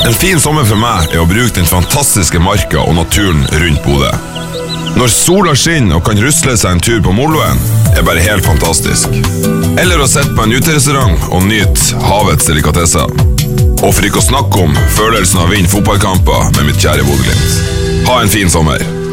En fin sommer for meg å bruke den fantastiske marka og naturen rundt Bodø. Når sola skinner og kan rusle seg en tur på Moloen, bare helt fantastisk. Eller å sette på en uterestaurant og nyte havets delikatesser. Og for ikke å snakke om følelsen av å vinne fotballkamper med mitt kjære Bodø-Glimt. Ha en fin sommer.